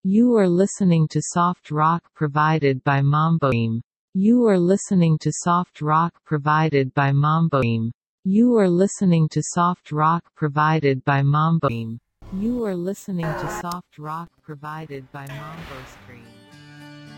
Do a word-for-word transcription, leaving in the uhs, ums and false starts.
You are listening to soft rock provided by Mamboim. You are listening to soft rock provided by Mamboim. You are listening to soft rock provided by Mamboim. You are listening to soft rock provided by Mambo Screen.